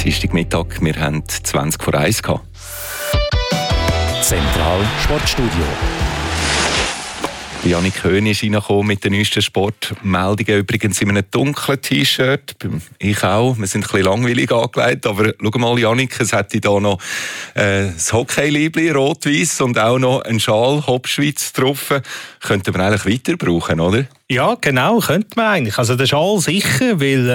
Dienstagmittag. Wir haben 20 vor 1 gehabt. Zentral Sportstudio. Janik Höhn ist reingekommen mit den neuesten Sportmeldungen. Übrigens in einem dunklen T-Shirt. Ich auch. Wir sind ein bisschen langweilig angelegt. Aber schau mal, Janik, es hätte da noch das Hockey-Liebli, rot-weiss und auch noch einen Schal Hopschweiz drauf. Könnten wir eigentlich weiter brauchen, oder? Ja, genau, könnte man eigentlich. Also der Schal sicher, weil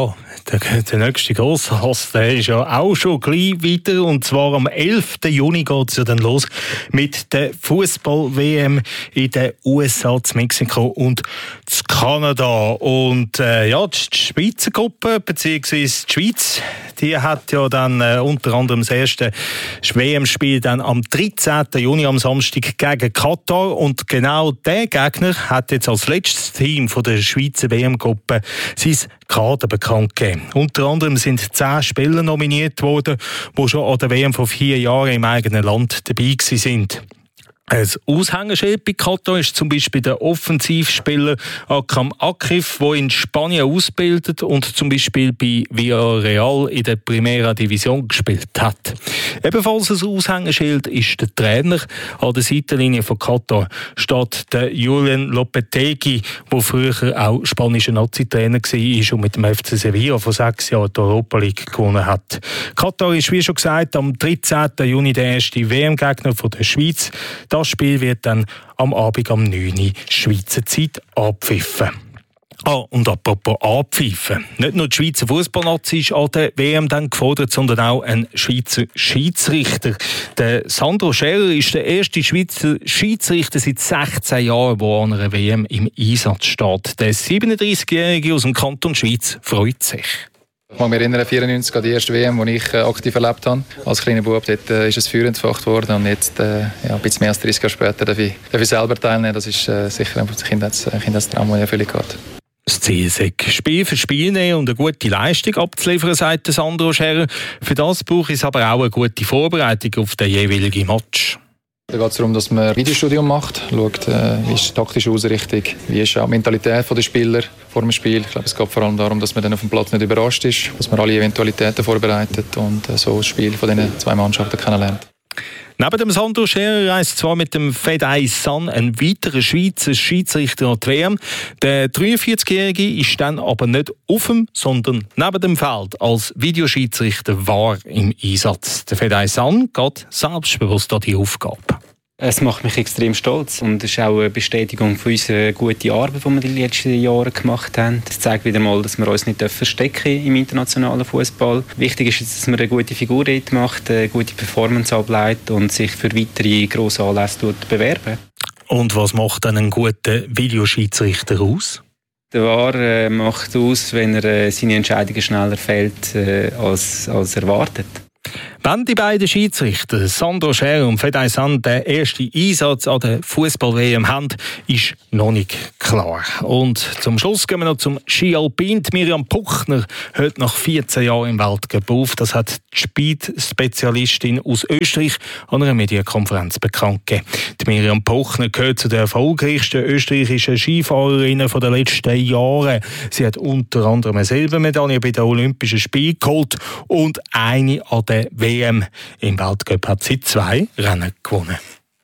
der nächste Grossanlass, der ist ja auch schon gleich weiter. Und zwar am 11. Juni geht es ja dann los mit der Fußball-WM in den USA, zu Mexiko und zu Kanada. Und die Spitzengruppe, beziehungsweise die Schweiz, die hat ja dann unter anderem das erste WM-Spiel dann am 13. Juni am Samstag gegen Katar. Und genau der Gegner hat jetzt als letztes Team von der Schweizer WM-Gruppe sein Kader bekannt gegeben. Unter anderem sind 10 Spieler nominiert worden, die schon an der WM vor 4 Jahren im eigenen Land dabei sind. Ein Aushängeschild bei Katar ist zum Beispiel der Offensivspieler Akram Akif, der in Spanien ausbildet und zum Beispiel bei Villarreal in der Primera Division gespielt hat. Ebenfalls ein Aushängeschild ist der Trainer. An der Seitenlinie von Katar steht der Julian Lopetegui, der früher auch spanischer Nazi-Trainer war und mit dem FC Sevilla vor 6 Jahren die Europa League gewonnen hat. Katar ist, wie schon gesagt, am 13. Juni der erste WM-Gegner der Schweiz. Das Spiel wird dann am Abend um 9 Uhr Schweizer Zeit abpfiffen. Und apropos abpfiffen. Nicht nur die Schweizer Fußballnazi ist an der WM dann gefordert, sondern auch ein Schweizer Schiedsrichter. Der Sandro Scherer ist der erste Schweizer Schiedsrichter seit 16 Jahren, der an einer WM im Einsatz steht. Der 37-Jährige aus dem Kanton Schweiz freut sich. Ich kann mich erinnern, 1994 an die erste WM, die ich aktiv erlebt habe. Als kleiner Bub dort, ist es Feuer entfacht worden und jetzt, ein bisschen mehr als 30 Jahre später, darf ich selber teilnehmen. Das ist sicher ein Kindheitstraum, der in Erfüllung geht. Das Ziel ist, Spiel für Spiel nehmen und eine gute Leistung abzuliefern, sagt Sandro Scherer. Für das braucht es aber auch eine gute Vorbereitung auf den jeweiligen Match. Da geht es darum, dass man ein Videostudium macht, schaut, wie ist die taktische Ausrichtung, wie ist auch die Mentalität der Spieler vor dem Spiel. Ich glaube, es geht vor allem darum, dass man dann auf dem Platz nicht überrascht ist, dass man alle Eventualitäten vorbereitet und so das Spiel von diesen 2 Mannschaften kennenlernt. Neben dem Sandro Scherer reist zwar mit dem Fedai San ein weiterer Schweizer Schiedsrichter an die WM. Der 43-Jährige ist dann aber nicht auf dem, sondern neben dem Feld als Videoschiedsrichter VAR im Einsatz. Der Fedai San geht selbstbewusst an die Aufgabe. Es macht mich extrem stolz und es ist auch eine Bestätigung für unsere gute Arbeit, die wir die letzten Jahre gemacht haben. Es zeigt wieder mal, dass wir uns nicht verstecken im internationalen Fußball. Wichtig ist jetzt, dass man eine gute Figur macht, eine gute Performance ableitet und sich für weitere grosse Anlässe bewerben. Und was macht dann einen guten Videoschiedsrichter aus? Der VAR macht aus, wenn er seine Entscheidungen schneller fällt als erwartet. Wenn die beiden Schiedsrichter, Sandro Scherer und Fedai San, den ersten Einsatz an der Fußball-WM haben, ist noch nicht klar. Und zum Schluss gehen wir noch zum Ski Alpin. Miriam Puchner hört nach 14 Jahren im Weltcup auf. Das hat die Speed-Spezialistin aus Österreich an einer Medienkonferenz bekannt gegeben. Die Miriam Puchner gehört zu den erfolgreichsten österreichischen Skifahrerinnen der letzten Jahre. Sie hat unter anderem eine Silbermedaille bei den Olympischen Spielen geholt und eine an der WM. Im Weltcup hat sie 2 Rennen gewonnen.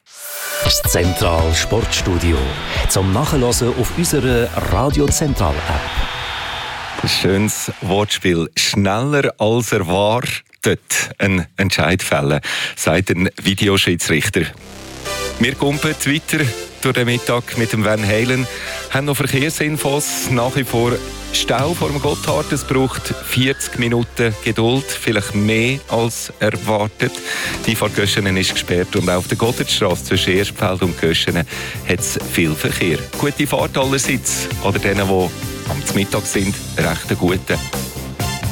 Das Zentral Sportstudio. Zum Nachhören auf unserer Radio Zentral App. Schönes Wortspiel. Schneller als er war, dort ein Entscheid fällen, sagt ein Videoschiedsrichter. Wir kumpen weiter durch den Mittag mit dem Van Halen, haben noch Verkehrsinfos, nach wie vor Stau vor dem Gotthard. Es braucht 40 Minuten Geduld, vielleicht mehr als erwartet. Die Fahrt Göschenen ist gesperrt und auf der Gotthardstrasse zwischen Erstfeld und Göschenen hat es viel Verkehr. Gute Fahrt allerseits, oder denen, die am Mittag sind, recht eine gute.